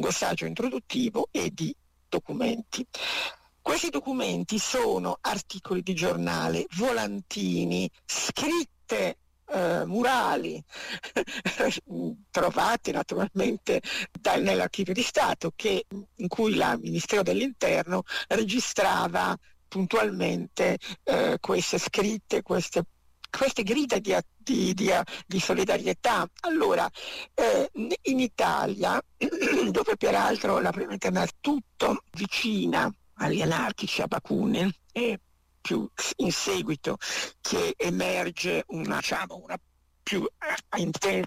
lungo saggio introduttivo e di documenti. Questi documenti sono articoli di giornale, volantini, scritte, murali trovati naturalmente nell'archivio di Stato, in cui il Ministero dell'Interno registrava puntualmente queste scritte, queste grida di solidarietà. Allora, in Italia, dove peraltro la prima internazionale è tutto vicina agli anarchici, a Bakunin, e più in seguito che emerge una più intensa